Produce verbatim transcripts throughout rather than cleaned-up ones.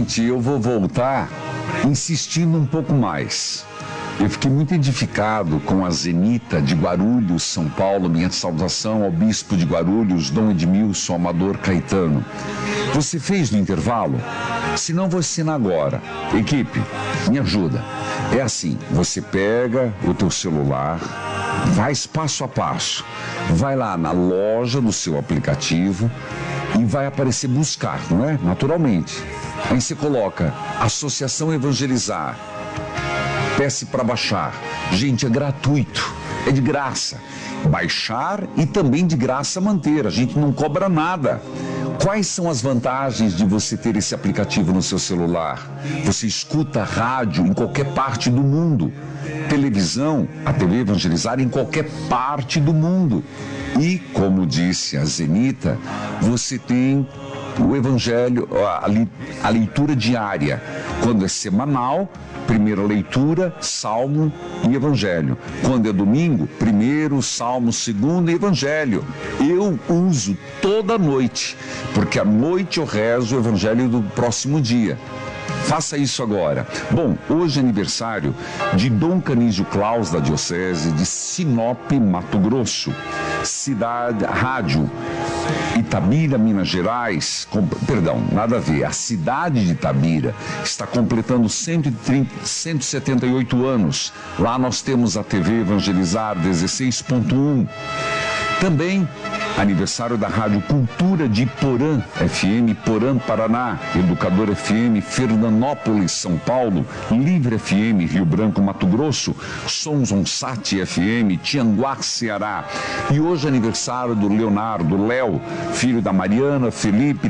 Gente, eu vou voltar insistindo um pouco mais. Eu fiquei muito edificado com a Zenita de Guarulhos, São Paulo. Minha saudação ao bispo de Guarulhos, Dom Edmilson Amador Caetano. Você fez no intervalo? Se não, vou ensinar agora. Equipe, me ajuda. É assim, você pega o teu celular, vai passo a passo, vai lá na loja do seu aplicativo e vai aparecer buscar, não é? Naturalmente. Aí você coloca Associação Evangelizar. Peça para baixar. Gente, é gratuito, é de graça. Baixar e também de graça manter. A gente não cobra nada. Quais são as vantagens de você ter esse aplicativo no seu celular? Você escuta rádio em qualquer parte do mundo. Televisão, a T V Evangelizar em qualquer parte do mundo. E, como disse a Zenita, você tem o Evangelho, a, a leitura diária. Quando é semanal, primeira leitura, Salmo e Evangelho. Quando é domingo, primeiro, Salmo, segundo e Evangelho. Eu uso toda noite, porque à noite eu rezo o Evangelho do próximo dia. Faça isso agora. Bom, hoje é aniversário de Dom Canísio Claus, da Diocese de Sinop, Mato Grosso. Cidade, rádio Itabira, Minas Gerais, com, perdão, nada a ver, a cidade de Itabira está completando cento e trinta, cento e setenta e oito anos. Lá nós temos a T V Evangelizar dezesseis ponto um. Também aniversário da Rádio Cultura de Porã, F M, Porã, Paraná, Educador F M, Fernandópolis, São Paulo, Livre F M, Rio Branco, Mato Grosso, Sons Onsat F M, Tianguá, Ceará. E hoje é aniversário do Leonardo, Léo, filho da Mariana, Felipe,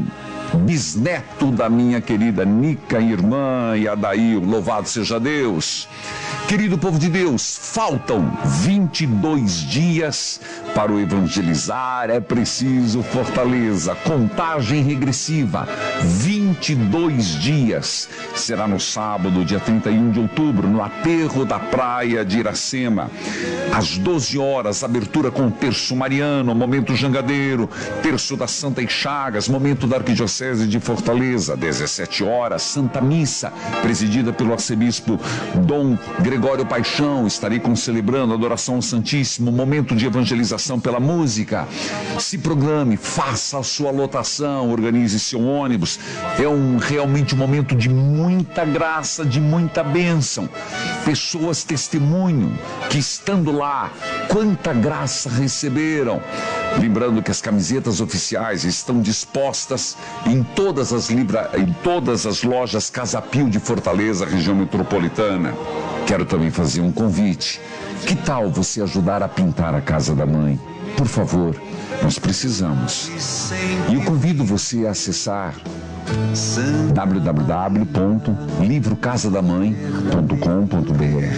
bisneto da minha querida Nica, irmã, e Adair, louvado seja Deus. Querido povo de Deus, faltam vinte e dois dias para o Evangelizar, é preciso fortaleza, contagem regressiva, vinte e dois dias, será no sábado, dia trinta e um de outubro, no aterro da praia de Iracema, às doze horas, abertura com terço mariano, momento jangadeiro, terço da Santa e Chagas, momento da Arquidiocese de Fortaleza, dezessete horas, Santa Missa, presidida pelo arcebispo Dom Gregório Paixão, estarei concelebrando a adoração ao Santíssimo, momento de evangelização pela música. Se programe, faça a sua lotação, organize seu ônibus. É um realmente um momento de muita graça, de muita bênção. Pessoas testemunham que estando lá, quanta graça receberam. Lembrando que as camisetas oficiais estão dispostas em todas as, libra... em todas as lojas Casa Pio de Fortaleza, região metropolitana. Quero também fazer um convite. Que tal você ajudar a pintar a casa da mãe? Por favor, nós precisamos. E eu convido você a acessar w w w ponto livro casa da mãe ponto com ponto b r.